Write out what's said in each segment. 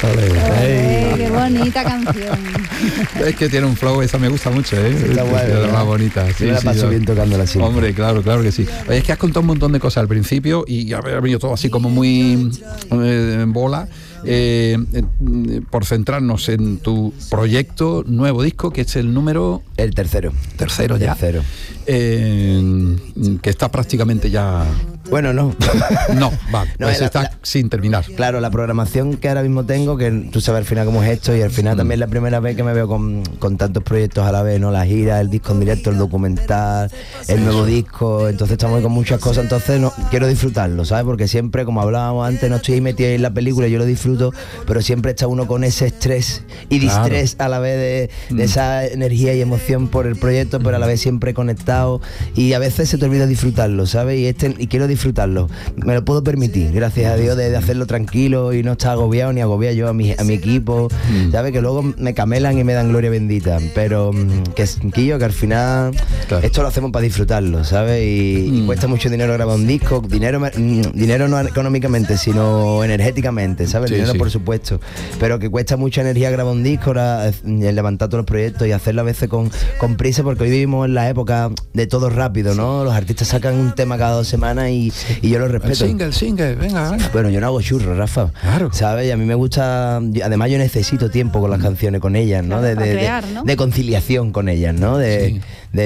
Qué bonita canción. Es que tiene un flow, esa me gusta mucho, Está guay, es la más bonita. Sí, me la paso bien tocándola así. Hombre, claro que sí. Oye, es que has contado un montón de cosas al principio y ha venido todo así como muy en bola. Por centrarnos en tu proyecto, nuevo disco, que es el número... El tercero ya. Que está prácticamente ya... Bueno, no. No, vale, no, pues está sin terminar. Claro, la programación que ahora mismo tengo, que tú sabes al final cómo es esto, y al final también es la primera vez que me veo con tantos proyectos a la vez, ¿no? La gira, el disco en directo, el documental, el nuevo disco, entonces estamos con muchas cosas, entonces quiero disfrutarlo, ¿sabes? Porque siempre, como hablábamos antes, no estoy ahí metido en la película, yo lo disfruto, pero siempre está uno con ese estrés y distrés a la vez de esa energía y emoción por el proyecto, pero a la vez siempre conectado, y a veces se te olvida disfrutarlo, ¿sabes? Y quiero disfrutarlo, me lo puedo permitir, gracias a Dios, de hacerlo tranquilo y no estar agobiado ni agobiar yo a mi equipo, ¿sabes? Que luego me camelan y me dan gloria bendita, pero que al final esto lo hacemos para disfrutarlo, ¿sabes? Y cuesta mucho dinero grabar un disco, dinero no económicamente, sino energéticamente, ¿sabes? Sí, dinero sí. Por supuesto, pero que cuesta mucha energía grabar un disco, el levantar todos los proyectos y hacerlo a veces con prisa, porque hoy vivimos en la época de todo rápido, ¿no? Los artistas sacan un tema cada 2 semanas y yo lo respeto. El single, venga. Bueno, yo no hago churros, Rafa. Claro. ¿Sabes? Y a mí me gusta, además yo necesito tiempo con las canciones, con ellas, ¿no? Claro, para crear, ¿no? De conciliación con ellas, ¿no? De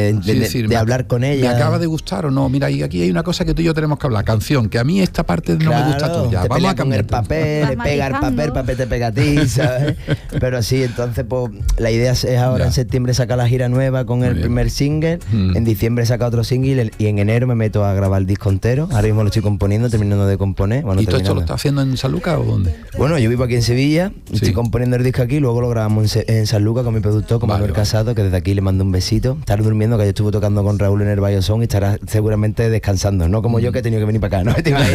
hablar con ellas. ¿Me acaba de gustar o no? Mira, y aquí hay una cosa que tú y yo tenemos que hablar, canción, que a mí esta parte no me gusta tuya. Te Vamos a con cambiar el papel, le pega el papel te pega a ti, ¿sabes? Pero sí, entonces pues la idea es ahora en septiembre sacar la gira nueva con el primer single, en diciembre sacar otro single y en enero me meto a grabar el disco entero. Ahora mismo lo estoy componiendo, terminando de componer. Bueno, ¿Y todo esto lo estás haciendo en San Lucas o dónde? Bueno, yo vivo aquí en Sevilla, estoy componiendo el disco aquí, luego lo grabamos en San Lucas con mi productor, con Manuel Casado, que desde aquí le mando un besito. Estará durmiendo, que yo estuve tocando con Raúl en el Bayosón y estará seguramente descansando, no como yo, que he tenido que venir para acá, ¿no?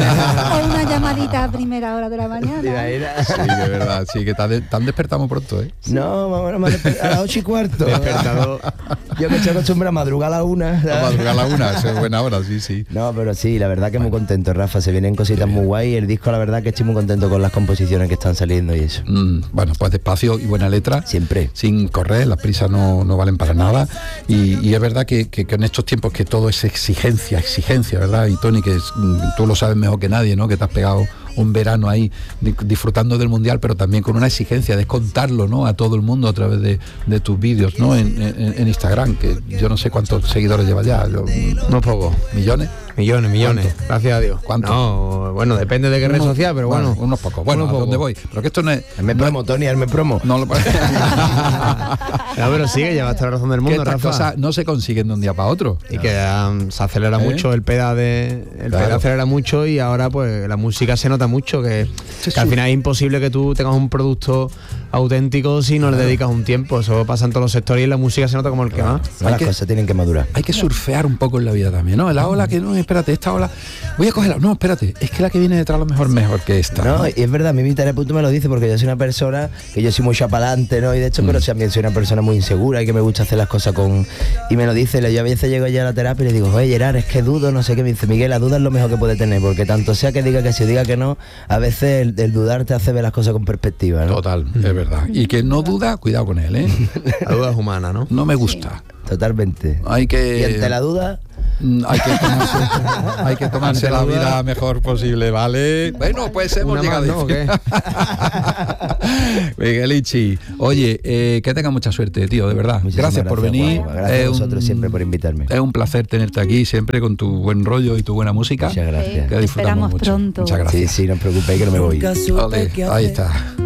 O una llamadita a primera hora de la mañana. Sí, de verdad, sí, que tan despertamos pronto, ¿eh? No, más o menos a las 8:15. Despertado. Yo que estoy acostumbrado a madrugar a la 1. A madrugar a la 1, eso es buena hora, sí. No, pero sí, la verdad que muy contento, Rafa, se vienen cositas muy guay, el disco la verdad que estoy muy contento con las composiciones que están saliendo y eso. Bueno, pues despacio y buena letra. Siempre. Sin correr, las prisas no valen para nada. Y es verdad que en estos tiempos que todo es exigencia, ¿verdad? Y Tony, que tú lo sabes mejor que nadie, ¿no? Que te has pegado un verano ahí disfrutando del mundial, pero también con una exigencia de contarlo, ¿no? A todo el mundo a través de tus vídeos, ¿no? En Instagram, que yo no sé cuántos seguidores lleva ya. No poco. ¿Millones? Millones, gracias a Dios. ¿Cuánto? No, bueno, depende de qué red social, pero bueno. Unos pocos. Bueno, ¿a dónde voy? Pero que esto no es... Hazme promo, Tony, hazme promo. No lo parece. No, pero sigue, llevas toda la razón del Que mundo, estas Rafa. cosas no se consiguen de un día para otro. Y que se acelera mucho, el peda acelera mucho y ahora pues la música se nota mucho, que al final es imposible que tú tengas un producto auténtico si no le dedicas un tiempo. Eso pasa en todos los sectores y la música se nota como el que más. Las cosas tienen que madurar. Hay que surfear un poco en la vida también, ¿no? La ola que no, espérate, esta ola, voy a cogerla, no, espérate, es que la que viene detrás a lo mejor que esta. No, y es verdad, a mí mi punto me lo dice, porque yo soy una persona que yo soy muy chapalante, ¿no? Y de hecho, pero también soy una persona muy insegura y que me gusta hacer las cosas y me lo dice, yo a veces llego ya a la terapia y le digo, oye Gerard, es que dudo, no sé qué, me dice, Miguel, la duda es lo mejor que puede tener, porque tanto sea que diga que sí o diga que no, a veces el dudar te hace ver las cosas con perspectiva, ¿no? Total, es verdad. Y que no duda, cuidado con él, ¿eh? La duda es humana, ¿no? No me gusta. Totalmente. Hay que... Y ante la duda... Hay que tomarse la vida mejor posible, ¿vale? Bueno, pues hemos llegado. ¿No, o qué? Miguelichi, oye, que tenga mucha suerte, tío, de verdad. Gracias por venir. Guapo. Gracias a vosotros siempre por invitarme. Es un placer tenerte aquí siempre con tu buen rollo y tu buena música. Muchas gracias. Que disfrutamos mucho. Pronto. Muchas gracias. Sí, no os preocupéis que no me voy. Vale, ahí está.